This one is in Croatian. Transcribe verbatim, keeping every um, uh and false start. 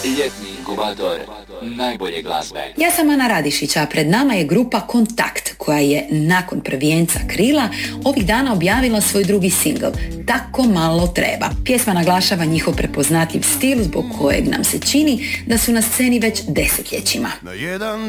Ljetni inkubator najbolje glazbe. Ja sam Ana Radišić, a pred nama je grupa Kontakt, koja je nakon prvijenca Krila ovih dana objavila svoj drugi singl, Tako malo treba. Pjesma naglašava njihov prepoznatljiv stil zbog kojeg nam se čini da su na sceni već desetljećima.